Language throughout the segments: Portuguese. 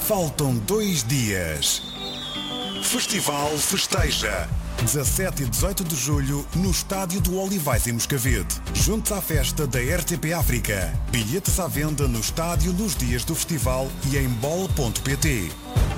Faltam 2 dias. Festival festeja. 17 e 18 de julho no Estádio do Olivais em Moscavede. Junte-se à festa da RTP África. Bilhetes à venda no estádio nos dias do festival e em bol.pt.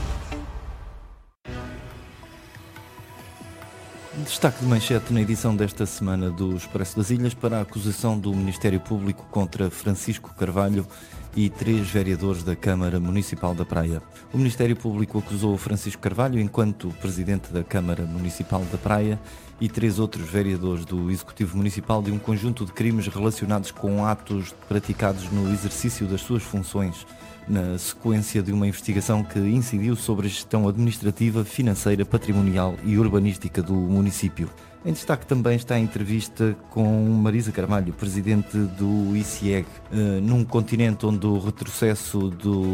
Destaque de manchete na edição desta semana do Expresso das Ilhas para a acusação do Ministério Público contra Francisco Carvalho e 3 vereadores da Câmara Municipal da Praia. O Ministério Público acusou Francisco Carvalho enquanto Presidente da Câmara Municipal da Praia e 3 outros vereadores do Executivo Municipal de um conjunto de crimes relacionados com atos praticados no exercício das suas funções, na sequência de uma investigação que incidiu sobre a gestão administrativa, financeira, patrimonial e urbanística do município. Em destaque também está a entrevista com Marisa Carvalho, presidente do ICIEG, num continente onde o retrocesso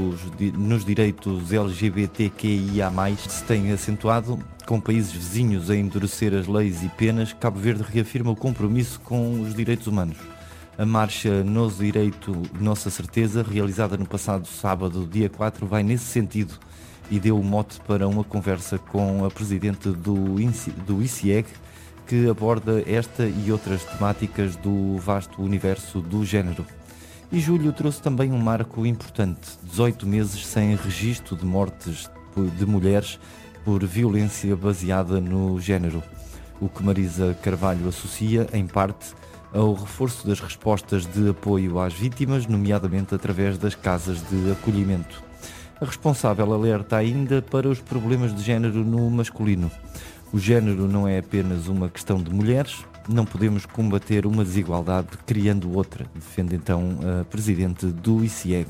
nos direitos LGBTQIA+, se tem acentuado, com países vizinhos a endurecer as leis e penas. Cabo Verde reafirma o compromisso com os direitos humanos. A marcha Nosso Direito, Nossa Certeza, realizada no passado sábado, dia 4, vai nesse sentido e deu o mote para uma conversa com a presidente do ICIEG, que aborda esta e outras temáticas do vasto universo do género. E julho trouxe também um marco importante: 18 meses sem registro de mortes de mulheres por violência baseada no género, o que Marisa Carvalho associa, em parte, ao reforço das respostas de apoio às vítimas, nomeadamente através das casas de acolhimento. A responsável alerta ainda para os problemas de género no masculino. O género não é apenas uma questão de mulheres, não podemos combater uma desigualdade criando outra, defende então a presidente do ICIEG.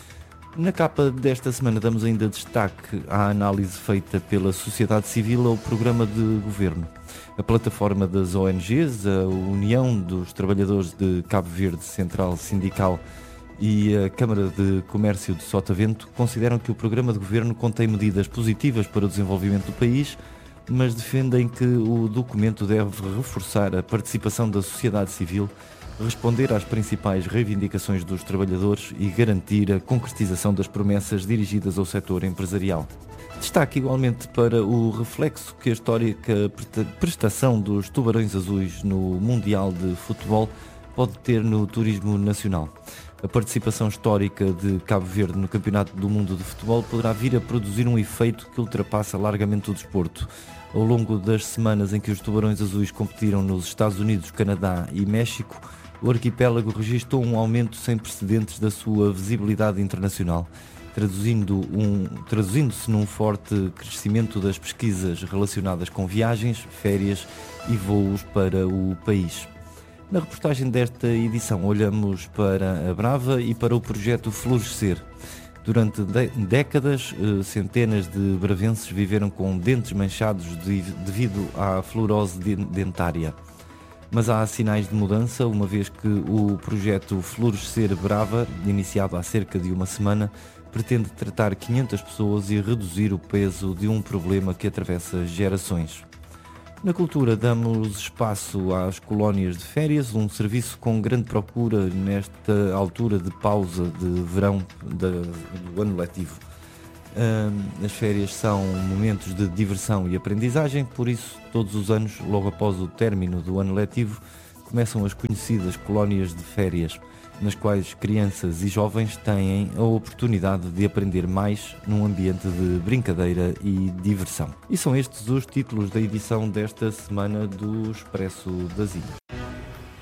Na capa desta semana damos ainda destaque à análise feita pela sociedade civil ao programa de governo. A plataforma das ONGs, a União dos Trabalhadores de Cabo Verde Central Sindical e a Câmara de Comércio de Sotavento consideram que o programa de governo contém medidas positivas para o desenvolvimento do país, mas defendem que o documento deve reforçar a participação da sociedade civil, responder às principais reivindicações dos trabalhadores e garantir a concretização das promessas dirigidas ao setor empresarial. Destaque igualmente para o reflexo que a histórica prestação dos Tubarões Azuis no Mundial de Futebol pode ter no turismo nacional. A participação histórica de Cabo Verde no Campeonato do Mundo de Futebol poderá vir a produzir um efeito que ultrapassa largamente o desporto. Ao longo das semanas em que os Tubarões Azuis competiram nos Estados Unidos, Canadá e México, o arquipélago registrou um aumento sem precedentes da sua visibilidade internacional, traduzindo-se num forte crescimento das pesquisas relacionadas com viagens, férias e voos para o país. Na reportagem desta edição olhamos para a Brava e para o projeto Florescer. Durante décadas, centenas de bravenses viveram com dentes manchados devido à fluorose dentária. Mas há sinais de mudança, uma vez que o projeto Florescer Brava, iniciado há cerca de uma semana, pretende tratar 500 pessoas e reduzir o peso de um problema que atravessa gerações. Na cultura damos espaço às colónias de férias, um serviço com grande procura nesta altura de pausa de verão do ano letivo. As férias são momentos de diversão e aprendizagem, por isso todos os anos, logo após o término do ano letivo, começam as conhecidas colónias de férias, nas quais crianças e jovens têm a oportunidade de aprender mais num ambiente de brincadeira e diversão. E são estes os títulos da edição desta semana do Expresso das Ilhas.